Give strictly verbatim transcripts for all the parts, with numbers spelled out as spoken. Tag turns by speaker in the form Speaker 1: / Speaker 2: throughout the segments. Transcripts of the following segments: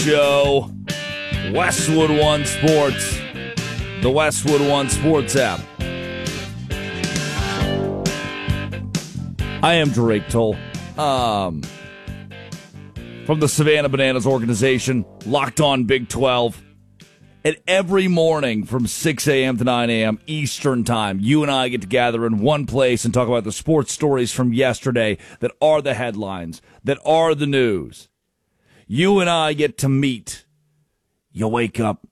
Speaker 1: show. Westwood One Sports. The Westwood One Sports app. I am Drake Toll. Um, from the Savannah Bananas organization, Locked On Big twelve. And every morning from six a.m. to nine a.m. Eastern Time, you and I get to gather in one place and talk about the sports stories from yesterday that are the headlines, that are the news. You and I get to meet. You wake up.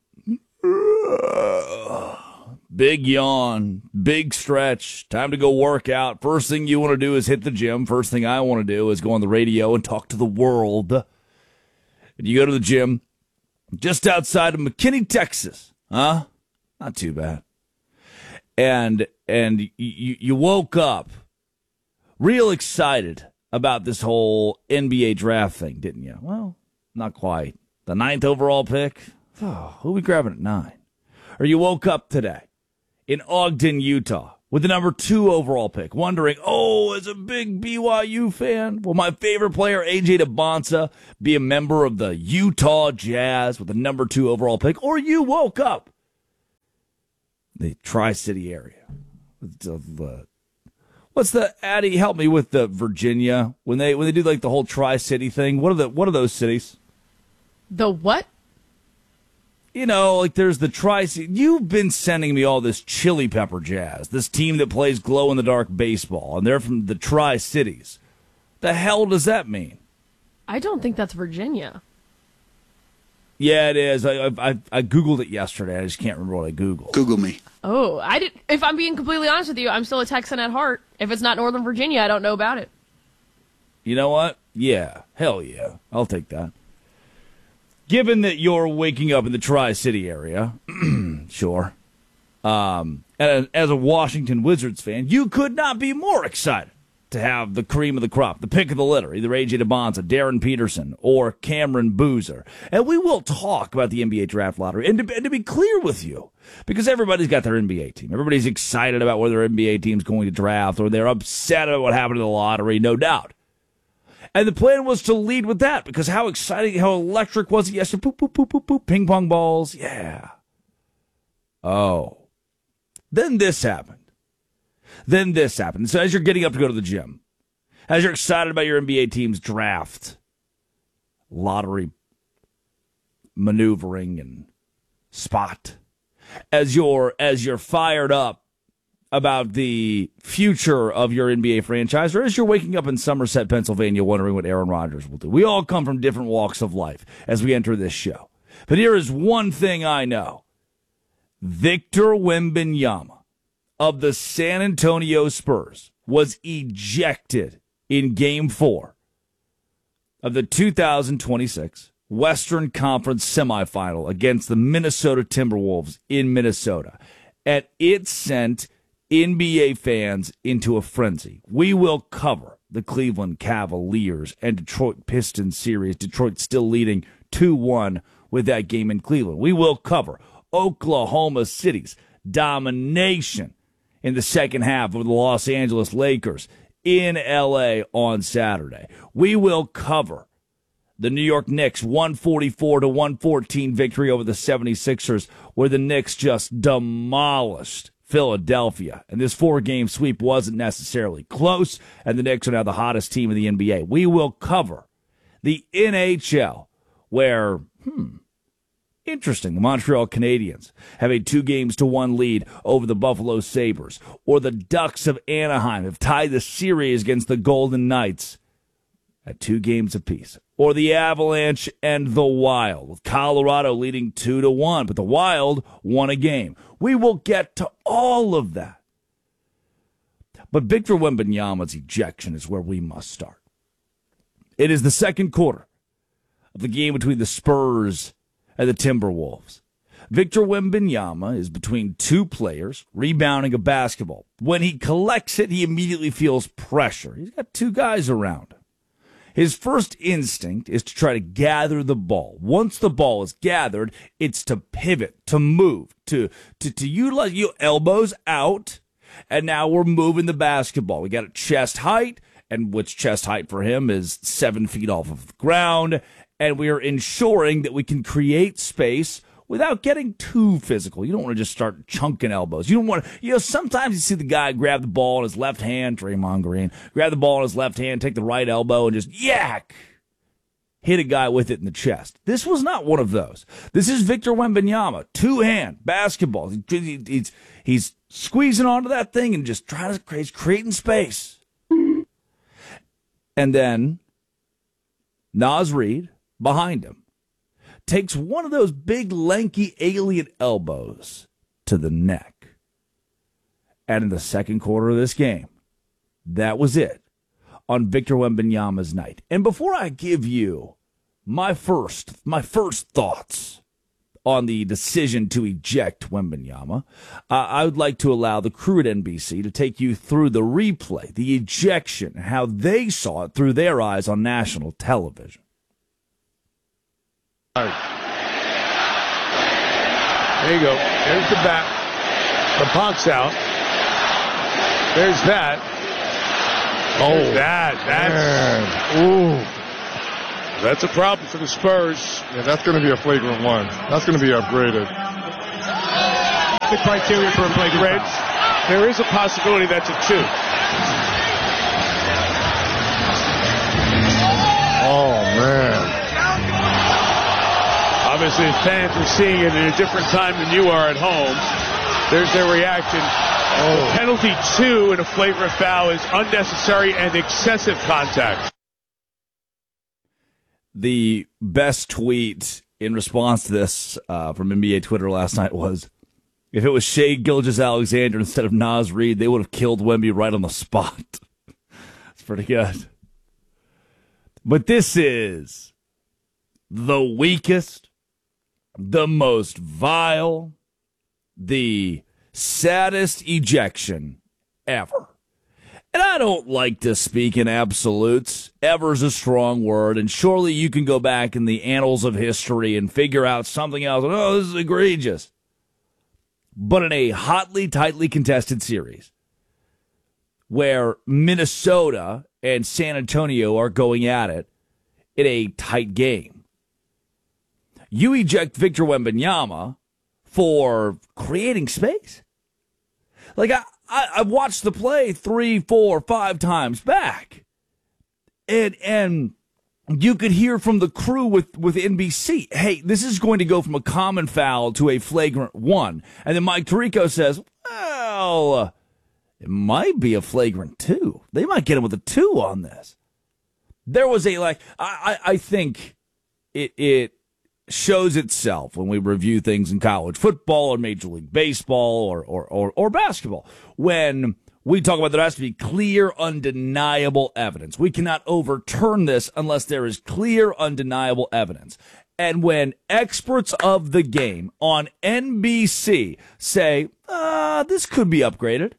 Speaker 1: Big yawn, big stretch, time to go work out. First thing you want to do is hit the gym. First thing I want to do is go on the radio and talk to the world. And you go to the gym just outside of McKinney, Texas. Huh? Not too bad. And and you, you woke up real excited about this whole N B A draft thing, didn't you? Well, not quite. The ninth overall pick? Oh, who are we grabbing at nine? Or you woke up today in Ogden, Utah, with the number two overall pick, wondering, oh, as a big B Y U fan, will my favorite player, A J Debonsa, be a member of the Utah Jazz with the number two overall pick? Or you woke up the Tri-City area. What's the, Addie, help me with the Virginia, when they when they do like the whole Tri-City thing, what are the what are those cities?
Speaker 2: The what?
Speaker 1: You know, like there's the Tri-City. You've been sending me all this Chili Pepper Jazz, this team that plays glow-in-the-dark baseball, and they're from the Tri-Cities. The hell does that mean?
Speaker 2: I don't think that's Virginia.
Speaker 1: Yeah, it is. I, I I Googled it yesterday. I just can't remember what I Googled.
Speaker 3: Google me.
Speaker 2: Oh, I did. If I'm being completely honest with you, I'm still a Texan at heart. If it's not Northern Virginia, I don't know about it.
Speaker 1: You know what? Yeah. Hell yeah. I'll take that. Given that you're waking up in the Tri-City area, sure, um, and as a Washington Wizards fan, you could not be more excited to have the cream of the crop, the pick of the litter, either A J Debonsa, Darren Peterson, or Cameron Boozer. And we will talk about the N B A draft lottery. And to, and to be clear with you, because everybody's got their N B A team. Everybody's excited about where their N B A team's going to draft, or they're upset about what happened in the lottery, no doubt. And the plan was to lead with that, because how exciting, how electric was it yesterday? Poop, poop, poop, poop, poop, ping pong balls. Yeah. Oh. Then this happened. Then this happened. So as you're getting up to go to the gym, as you're excited about your N B A team's draft, lottery maneuvering and spot, as you're, as you're fired up about the future of your N B A franchise, or as you're waking up in Somerset, Pennsylvania, wondering what Aaron Rodgers will do. We all come from different walks of life as we enter this show. But here is one thing I know. Victor Wembanyama of the San Antonio Spurs was ejected in Game four of the two thousand twenty-six Western Conference semifinal against the Minnesota Timberwolves in Minnesota. And it sent N B A fans into a frenzy. We will cover the Cleveland Cavaliers and Detroit Pistons series. Detroit still leading two one with that game in Cleveland. We will cover Oklahoma City's domination in the second half of the Los Angeles Lakers in L A on Saturday. We will cover the New York Knicks one forty-four to one fourteen victory over the seventy-sixers, where the Knicks just demolished Philadelphia. And this four-game sweep wasn't necessarily close, and the Knicks are now the hottest team in the N B A. We will cover the N H L, where, hmm, interesting, the Montreal Canadiens have a two games to one lead over the Buffalo Sabres, or the Ducks of Anaheim have tied the series against the Golden Knights at two games apiece, or the Avalanche and the Wild, with Colorado leading two to one, but the Wild won a game. We will get to all of that. But Victor Wembanyama's ejection is where we must start. It is the second quarter of the game between the Spurs and the Timberwolves. Victor Wembanyama is between two players rebounding a basketball. When he collects it, he immediately feels pressure. He's got two guys around him. His first instinct is to try to gather the ball. Once the ball is gathered, it's to pivot, to move, to to, to utilize your elbows out, and now we're moving the basketball. We got it chest height, and which chest height for him is seven feet off of the ground, and we are ensuring that we can create space without getting too physical. You don't want to just start chunking elbows. You don't want to, you know, sometimes you see the guy grab the ball in his left hand, Draymond Green, grab the ball in his left hand, take the right elbow, and just yak, hit a guy with it in the chest. This was not one of those. This is Victor Wembanyama, two-hand basketball. He, he's, he's squeezing onto that thing and just trying to create, creating space. And then Naz Reid, behind him, takes one of those big, lanky, alien elbows to the neck. And in the second quarter of this game, that was it on Victor Wembanyama's night. And before I give you my first, my first thoughts on the decision to eject Wembanyama, uh, I would like to allow the crew at N B C to take you through the replay, the ejection, how they saw it through their eyes on national television.
Speaker 3: There you go. There's the back. The punk's out. There's that. Oh, There's that. That's ooh. That's a problem for the Spurs.
Speaker 4: Yeah, that's going to be a flagrant one. That's going to be upgraded.
Speaker 3: The criteria for a flagrant Reds, there is a possibility that's a two.
Speaker 4: Oh, man.
Speaker 3: Obviously, the fans are seeing it at a different time than you are at home. There's their reaction. Oh. The penalty two in a flagrant foul is unnecessary and excessive contact.
Speaker 1: The best tweet in response to this uh, from N B A Twitter last night was, if it was Shai Gilgeous-Alexander instead of Naz Reid, they would have killed Wemby right on the spot. It's pretty good. But this is the weakest, the most vile, the saddest ejection ever. And I don't like to speak in absolutes. Ever's a strong word, and surely you can go back in the annals of history and figure out something else. Oh, this is egregious. But in a hotly, tightly contested series where Minnesota and San Antonio are going at it in a tight game, you eject Victor Wembanyama for creating space. Like, I, I, I've watched the play three, four, five times back. And and you could hear from the crew with, with N B C, hey, this is going to go from a common foul to a flagrant one. And then Mike Tirico says, well, it might be a flagrant two. They might get him with a two on this. There was a, like, I, I, I think it it shows itself when we review things in college football or Major League Baseball or, or, or, or basketball. When we talk about there has to be clear, undeniable evidence. We cannot overturn this unless there is clear, undeniable evidence. And when experts of the game on N B C say, uh, this could be upgraded.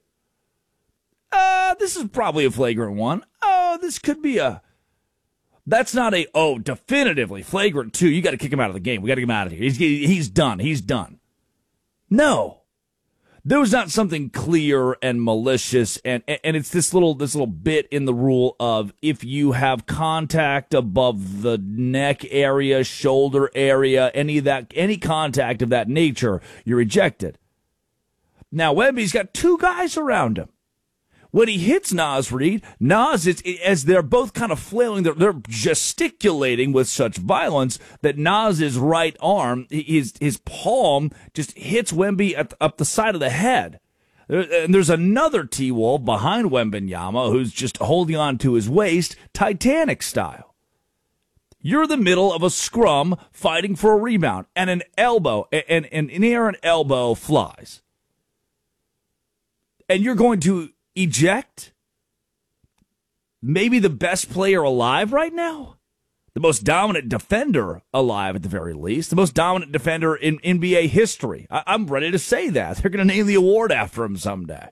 Speaker 1: Uh, this is probably a flagrant one. Oh, this could be a... That's not a, oh, definitively flagrant two. You got to kick him out of the game. We got to get him out of here. He's, he's done. He's done. No. There was not something clear and malicious, and and it's this little this little bit in the rule of if you have contact above the neck area, shoulder area, any of that, any contact of that nature, you're ejected. Now, Wemby's got two guys around him. When he hits Naz Reid, Naz, is, as they're both kind of flailing, they're, they're gesticulating with such violence that Naz's right arm, his his palm, just hits Wemby at, up the side of the head. And there's another T-Wolf behind Wembanyama who's just holding on to his waist, Titanic style. You're in the middle of a scrum fighting for a rebound, and an elbow, and, and an errant elbow flies. And you're going to eject maybe the best player alive right now, the most dominant defender alive at the very least, the most dominant defender in N B A history. I- I'm ready to say that. They're going to name the award after him someday.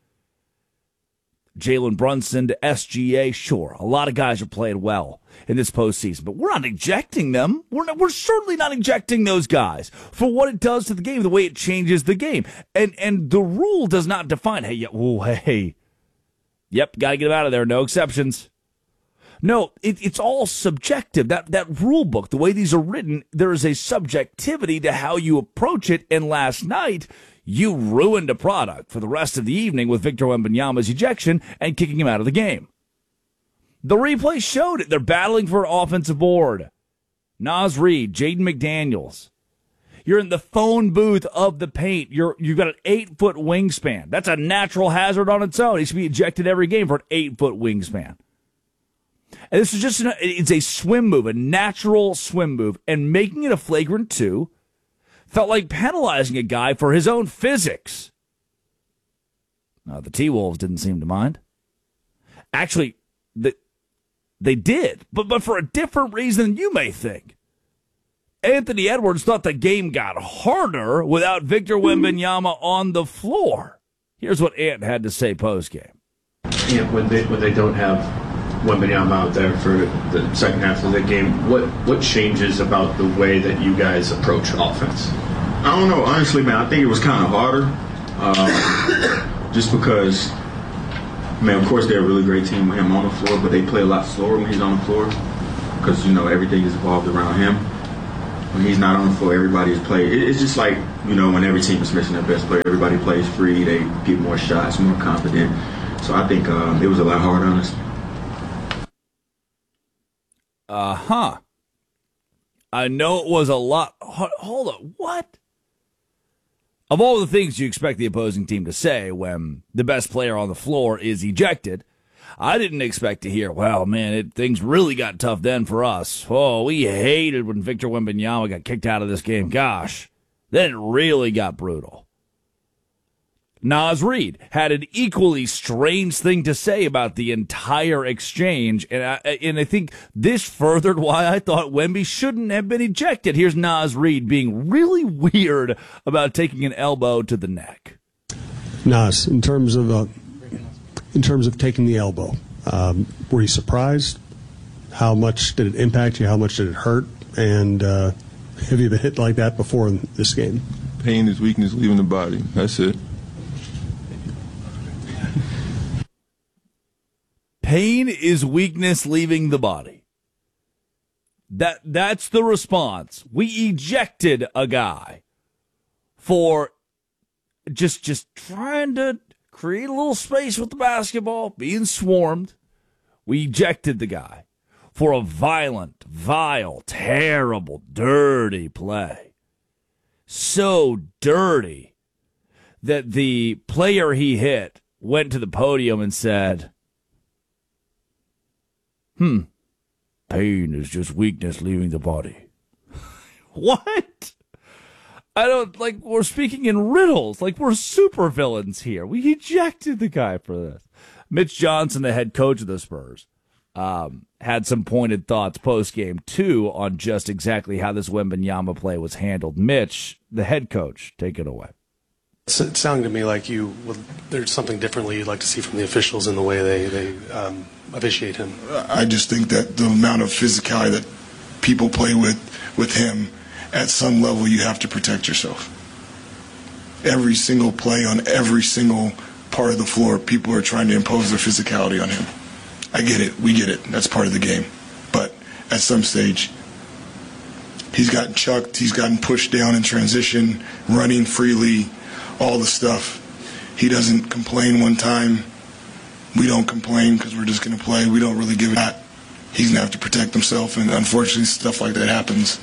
Speaker 1: Jalen Brunson to S G A, sure, a lot of guys are playing well in this postseason, but we're not ejecting them. We're not, we're certainly not ejecting those guys for what it does to the game, the way it changes the game. And and the rule does not define, hey, yeah, oh, hey, yep, got to get him out of there, no exceptions. No, it, it's all subjective. That that rule book, the way these are written, there is a subjectivity to how you approach it. And last night, you ruined a product for the rest of the evening with Victor Wembanyama's ejection and kicking him out of the game. The replay showed it. They're battling for an offensive board. Naz Reid, Jaden McDaniels. You're in the phone booth of the paint. You're, you've got an eight-foot wingspan. That's a natural hazard on its own. He should be ejected every game for an eight-foot wingspan. And this is just an, it's a swim move, a natural swim move. And making it a flagrant two felt like penalizing a guy for his own physics. Now, the T-Wolves didn't seem to mind. Actually, the, they did, but, but for a different reason than you may think. Anthony Edwards thought the game got harder without Victor Wembanyama on the floor. Here's what Ant had to say postgame.
Speaker 5: Yeah, when they when they don't have Wembanyama out there for the second half of the game, what what changes about the way that you guys approach offense?
Speaker 6: I don't know, honestly, man. I think it was kind of harder, uh, just because. Man, of course they're a really great team with him on the floor, but they play a lot slower when he's on the floor because you know everything is evolved around him. When he's not on the floor, everybody is playing. It's just like, you know, when every team is missing their best player, everybody plays free, they get more shots, more confident. So I think um, it was a lot harder, honestly.
Speaker 1: Uh-huh. I know it was a lot hard. Hold on, what? Of all the things you expect the opposing team to say when the best player on the floor is ejected, I didn't expect to hear, well, man, it, things really got tough then for us. Oh, we hated when Victor Wembanyama got kicked out of this game. Gosh, then it really got brutal. Naz Reid had an equally strange thing to say about the entire exchange, and I, and I think this furthered why I thought Wemby shouldn't have been ejected. Here's Naz Reid being really weird about taking an elbow to the neck.
Speaker 7: Naz, in terms of uh, in terms of taking the elbow, um, were you surprised? How much did it impact you? How much did it hurt? And uh, have you been hit like that before in this game?
Speaker 4: Pain is weakness leaving the body. That's it.
Speaker 1: Pain is weakness leaving the body. That that's the response. We ejected a guy for just just trying to create a little space with the basketball, being swarmed. We ejected the guy for a violent, vile, terrible, dirty play. So dirty that the player he hit went to the podium and said, Hmm. Pain is just weakness leaving the body. What? I don't, like, we're speaking in riddles. Like, we're supervillains here. We ejected the guy for this. Mitch Johnson, the head coach of the Spurs, um, had some pointed thoughts post-game, too, on just exactly how this Wembanyama play was handled. Mitch, the head coach, take it away.
Speaker 8: It sounded to me like you would, there's something differently you'd like to see from the officials in the way they, they um, officiate him.
Speaker 9: I just think that the amount of physicality that people play with with him, at some level you have to protect yourself. Every single play on every single part of the floor, people are trying to impose their physicality on him. I get it. We get it. That's part of the game. But at some stage, he's gotten chucked. He's gotten pushed down in transition, running freely, all the stuff. He doesn't complain one time. We don't complain because we're just going to play. We don't really give it that. He's going to have to protect himself, and unfortunately stuff like that happens.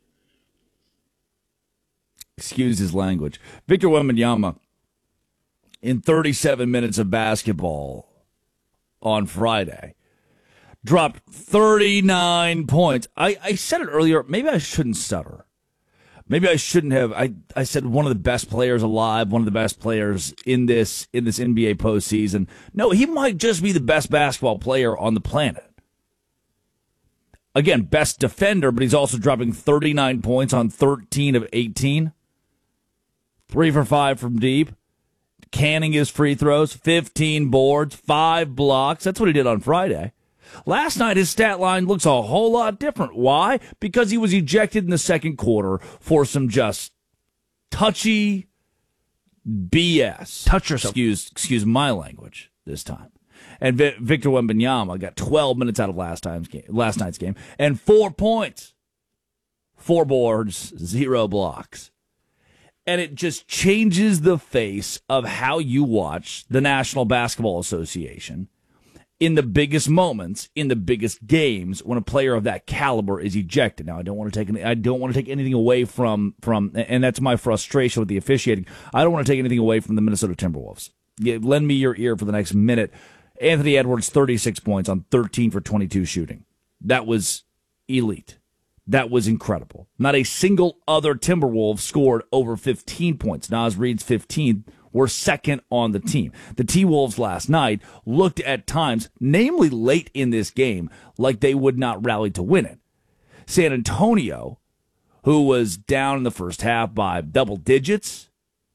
Speaker 1: Excuse his language. Victor Wembanyama, in thirty-seven minutes of basketball on Friday, dropped thirty-nine points. I, I said it earlier. Maybe I shouldn't stutter. Maybe I shouldn't have. I, I said one of the best players alive, one of the best players in this in this N B A postseason. No, he might just be the best basketball player on the planet. Again, best defender, but he's also dropping thirty-nine points on thirteen of eighteen. Three for five from deep. Canning his free throws, fifteen boards, five blocks. That's what he did on Friday. Last night, his stat line looks a whole lot different. Why? Because he was ejected in the second quarter for some just touchy B S. Touch yourself. Excuse, excuse my language this time. And v- Victor Wembanyama got twelve minutes out of last time's game, last night's game, and four points, four boards, zero blocks. And it just changes the face of how you watch the National Basketball Association in the biggest moments, in the biggest games, when a player of that caliber is ejected. Now, I don't want to take any, I don't want to take anything away from from, and that's my frustration with the officiating. I don't want to take anything away from the Minnesota Timberwolves. Yeah, lend me your ear for the next minute. Anthony Edwards, thirty-six points on thirteen for twenty-two shooting. That was elite. That was incredible. Not a single other Timberwolves scored over fifteen points. Naz Reid's fifteen were second on the team. The T-Wolves last night looked at times, namely late in this game, like they would not rally to win it. San Antonio, who was down in the first half by double digits,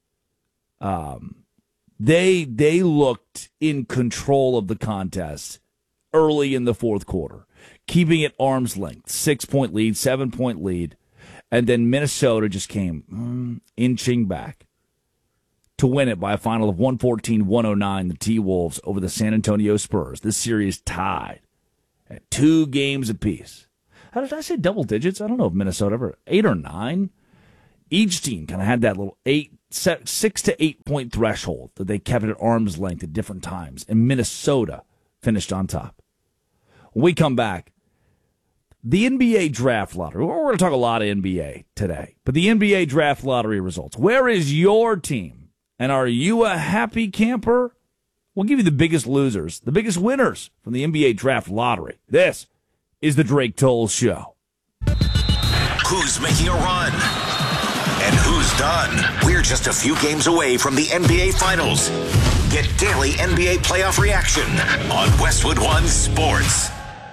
Speaker 1: um, they they looked in control of the contest early in the fourth quarter, keeping it arm's length, six-point lead, seven-point lead, and then Minnesota just came mm, inching back to win it by a final of one fourteen one oh nine, the T-Wolves over the San Antonio Spurs. This series tied at two games apiece. How did I say double digits? I don't know if Minnesota ever, eight or nine. Each team kind of had that little eight, six to eight point threshold that they kept at arm's length at different times, and Minnesota finished on top. When we come back, the N B A draft lottery. We're going to talk a lot of N B A today, but the N B A draft lottery results. Where is your team? And are you a happy camper? We'll give you the biggest losers, the biggest winners from the N B A draft lottery. This is the Drake Toll Show.
Speaker 10: Who's making a run? And who's done? We're just a few games away from the N B A Finals. Get daily N B A playoff reaction on Westwood One Sports.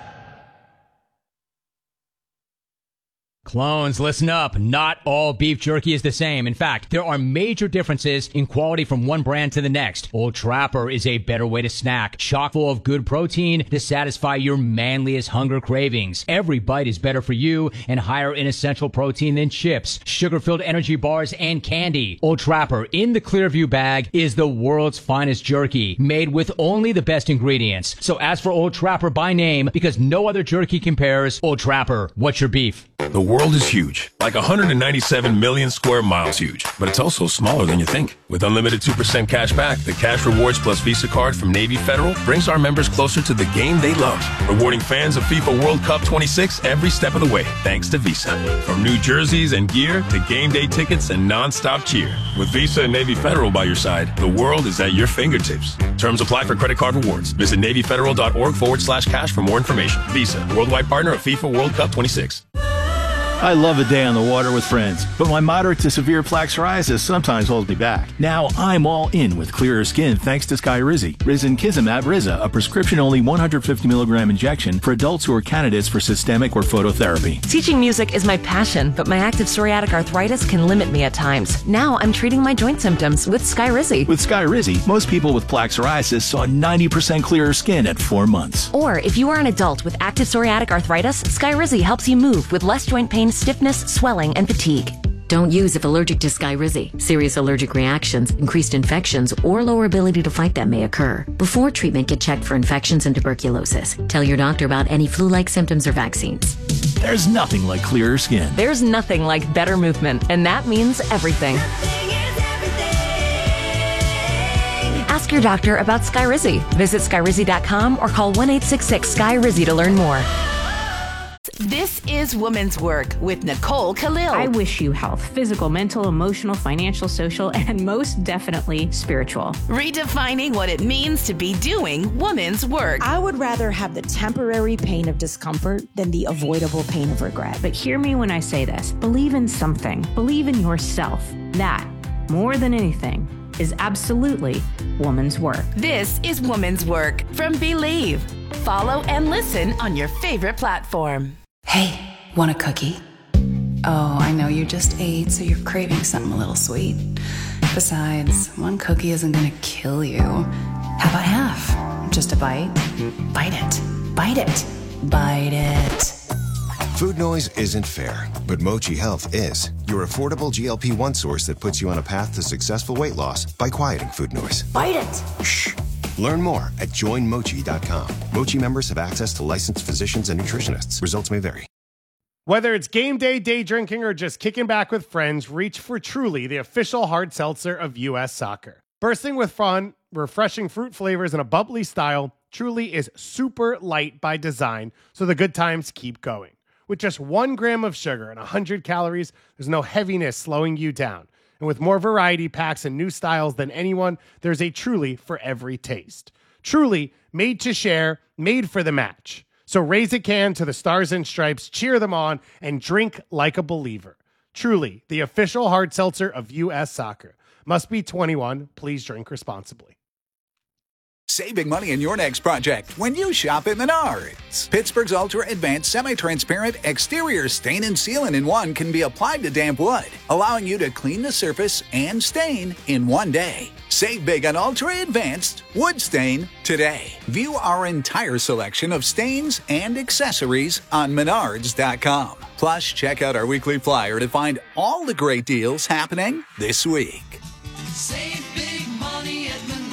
Speaker 11: Clones, listen up. Not all beef jerky is the same. In fact, there are major differences in quality from one brand to the next. Old Trapper is a better way to snack, chock full of good protein to satisfy your manliest hunger cravings. Every bite is better for you and higher in essential protein than chips, sugar-filled energy bars, and candy. Old Trapper in the Clearview bag is the world's finest jerky, made with only the best ingredients. So ask for Old Trapper by name because no other jerky compares. Old Trapper, what's your beef?
Speaker 12: The world is huge, like one hundred ninety-seven million square miles huge, but it's also smaller than you think. With unlimited two percent cash back, the Cash Rewards Plus Visa card from Navy Federal brings our members closer to the game they love, rewarding fans of FIFA World Cup twenty-six every step of the way, thanks to Visa. From new jerseys and gear to game day tickets and non-stop cheer. With Visa and Navy Federal by your side, the world is at your fingertips. Terms apply for credit card rewards. Visit NavyFederal.org forward slash cash for more information. Visa, worldwide partner of FIFA World Cup twenty-six.
Speaker 13: I love a day on the water with friends, but my moderate to severe plaque psoriasis sometimes holds me back. Now I'm all in with clearer skin thanks to Skyrizi. Risankizumab Riza, a prescription-only one hundred fifty milligram injection for adults who are candidates for systemic or phototherapy.
Speaker 14: Teaching music is my passion, but my active psoriatic arthritis can limit me at times. Now I'm treating my joint symptoms with Skyrizi.
Speaker 13: With Skyrizi, most people with plaque psoriasis saw ninety percent clearer skin at four months.
Speaker 14: Or if you are an adult with active psoriatic arthritis, Skyrizi helps you move with less joint pain, stiffness, swelling, and fatigue.
Speaker 15: Don't use if allergic to Skyrizi. Serious allergic reactions, increased infections, or lower ability to fight them may occur. Before treatment, get checked for infections and tuberculosis. Tell your doctor about any flu-like symptoms or vaccines.
Speaker 13: There's nothing like clearer skin.
Speaker 14: There's nothing like better movement, and that means everything. Ask your doctor about Skyrizi. Visit Skyrizi dot com or call one eight six six Skyrizi to learn more.
Speaker 16: This is Women's Work with Nicole Khalil.
Speaker 17: I wish you health, physical, mental, emotional, financial, social, and most definitely spiritual.
Speaker 16: Redefining what it means to be doing women's work.
Speaker 18: I would rather have the temporary pain of discomfort than the avoidable pain of regret.
Speaker 17: But hear me when I say this. Believe in something. Believe in yourself. That, more than anything, is absolutely woman's work.
Speaker 16: This is Woman's Work from Believe. Follow and listen on your favorite platform.
Speaker 19: Hey, want a cookie? Oh, I know you just ate, so you're craving something a little sweet. Besides, one cookie isn't gonna kill you. How about half? Just a bite? Bite it. Bite it. Bite it.
Speaker 20: Food noise isn't fair, but Mochi Health is. Your affordable G L P one source that puts you on a path to successful weight loss by quieting food noise.
Speaker 19: Bite it.
Speaker 20: Shh. Learn more at join mochi dot com. Mochi members have access to licensed physicians and nutritionists. Results may vary.
Speaker 2: Whether it's game day, day drinking, or just kicking back with friends, reach for Truly, the official hard seltzer of U S Soccer. Bursting with fun, refreshing fruit flavors, and a bubbly style, Truly is super light by design, so the good times keep going. With just one gram of sugar and one hundred calories, there's no heaviness slowing you down. And with more variety packs and new styles than anyone, there's a Truly for every taste. Truly, made to share, made for the match. So raise a can to the Stars and Stripes, cheer them on, and drink like a believer. Truly, the official hard seltzer of U S Soccer. Must be twenty-one. Please drink responsibly.
Speaker 21: Save big money in your next project when you shop at Menards. Pittsburgh's Ultra Advanced Semi-Transparent Exterior Stain and Sealant in one can be applied to damp wood, allowing you to clean the surface and stain in one day. Save big on Ultra Advanced Wood Stain today. View our entire selection of stains and accessories on menards dot com. Plus, check out our weekly flyer to find all the great deals happening this week.
Speaker 22: Save big money at Menards.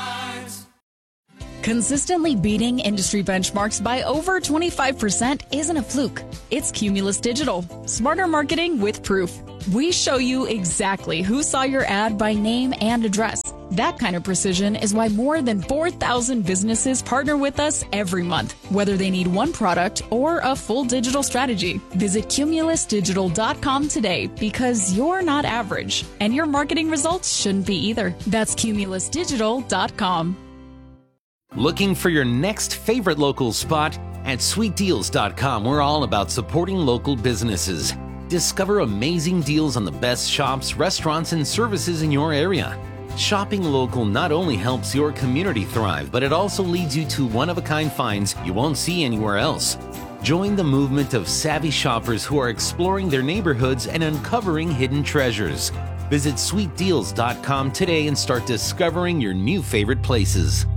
Speaker 23: Consistently beating industry benchmarks by over twenty-five percent isn't a fluke. It's Cumulus Digital. Smarter marketing with proof. We show you exactly who saw your ad by name and address. That kind of precision is why more than four thousand businesses partner with us every month, whether they need one product or a full digital strategy. Visit cumulus digital dot com today because you're not average, and your marketing results shouldn't be either. That's cumulus digital dot com.
Speaker 24: Looking for your next favorite local spot? At sweet deals dot com, we're all about supporting local businesses. Discover amazing deals on the best shops, restaurants, and services in your area. Shopping local not only helps your community thrive, but it also leads you to one-of-a-kind finds you won't see anywhere else. Join the movement of savvy shoppers who are exploring their neighborhoods and uncovering hidden treasures. Visit sweet deals dot com today and start discovering your new favorite places.